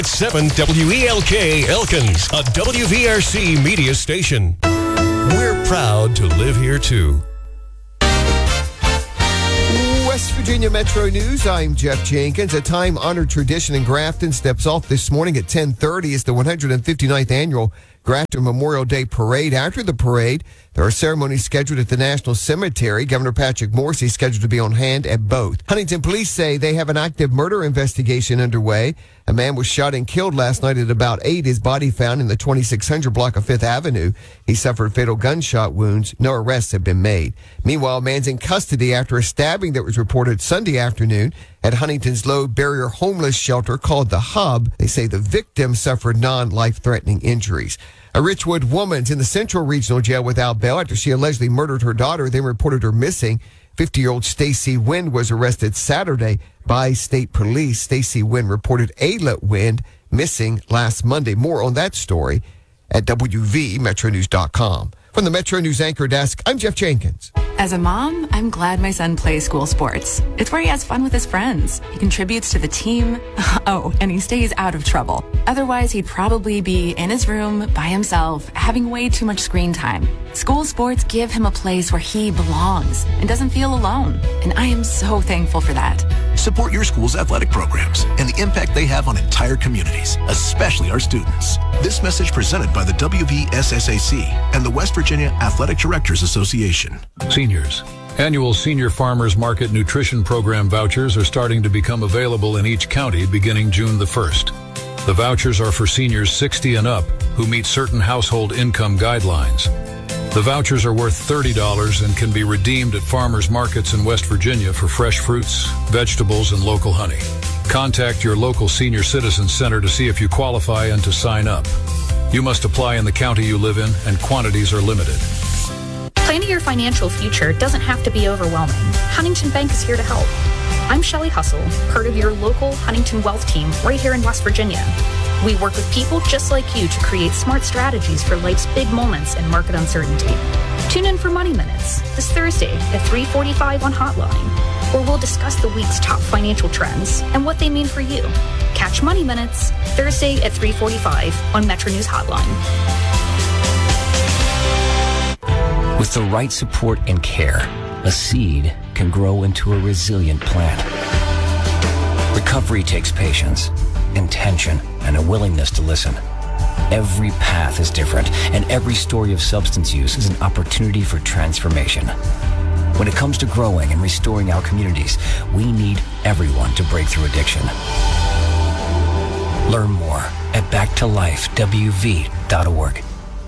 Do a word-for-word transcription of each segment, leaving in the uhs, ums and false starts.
seven W E L K Elkins, a W V R C media station. We're proud to live here, too. West Virginia Metro News, I'm Jeff Jenkins. A time-honored tradition in Grafton steps off this morning at ten thirty. It's the one hundred fifty-ninth Annual Grafton Memorial Day Parade. After the parade, there are ceremonies scheduled at the National Cemetery. Governor Patrick Morrisey is scheduled to be on hand at both. Huntington police say they have an active murder investigation underway. A man was shot and killed last night at about eight. His body found in the twenty-six hundred block of Fifth Avenue. He suffered fatal gunshot wounds. No arrests have been made. Meanwhile, a man's in custody after a stabbing that was reported Sunday afternoon at Huntington's low barrier homeless shelter called The Hub. They say the victim suffered non-life-threatening injuries. A Richwood woman's in the Central Regional Jail without bail after she allegedly murdered her daughter, then reported her missing. fifty-year-old Stacy Wind was arrested Saturday by state police. Stacy Wind reported Ayla Wind missing last Monday. More on that story at W V Metro News dot com. From the Metro News Anchor Desk, I'm Jeff Jenkins. As a mom, I'm glad my son plays school sports. It's where he has fun with his friends. He contributes to the team. Oh, and he stays out of trouble. Otherwise, he'd probably be in his room by himself, having way too much screen time. School sports give him a place where he belongs and doesn't feel alone. And I am so thankful for that. Support your school's athletic programs and the impact they have on entire communities, especially our students. This message presented by the W V S S A C and the West Virginia Athletic Directors Association. Seniors. Annual Senior Farmers Market Nutrition Program vouchers are starting to become available in each county beginning June the first. The vouchers are for seniors sixty and up who meet certain household income guidelines. The vouchers are worth thirty dollars and can be redeemed at farmers markets in West Virginia for fresh fruits, vegetables, and local honey. Contact your local senior citizen center to see if you qualify and to sign up. You must apply in the county you live in, and quantities are limited. Planning your financial future doesn't have to be overwhelming. Huntington Bank is here to help. I'm Shelley Hustle, part of your local Huntington Wealth team right here in West Virginia. We work with people just like you to create smart strategies for life's big moments and market uncertainty. Tune in for Money Minutes this Thursday at three forty-five on Hotline, where we'll discuss the week's top financial trends and what they mean for you. Catch Money Minutes Thursday at three forty-five on Metro News Hotline. With the right support and care, a seed can grow into a resilient plant. Recovery takes patience, intention, and a willingness to listen. Every path is different, and every story of substance use is an opportunity for transformation. When it comes to growing and restoring our communities, we need everyone to break through addiction. Learn more at back to life W V dot org.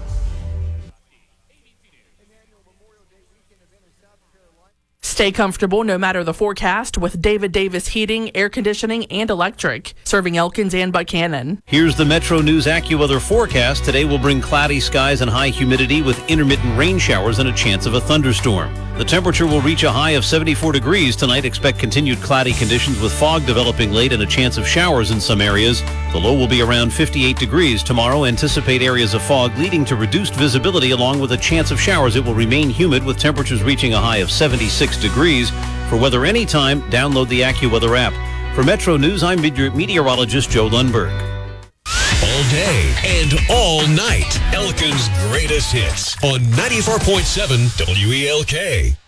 Stay comfortable no matter the forecast with David Davis Heating, Air Conditioning, and Electric, serving Elkins and Buchanan. Here's the Metro News AccuWeather forecast. Today will bring cloudy skies and high humidity with intermittent rain showers and a chance of a thunderstorm. The temperature will reach a high of seventy-four degrees tonight. Expect continued cloudy conditions with fog developing late and a chance of showers in some areas. The low will be around fifty-eight degrees tomorrow. Anticipate areas of fog leading to reduced visibility along with a chance of showers. It will remain humid with temperatures reaching a high of seventy-six degrees. For weather anytime, download the AccuWeather app. For Metro News, I'm meteorologist Joe Lundberg. All day and all night, Elkins' greatest hits on ninety-four point seven W E L K.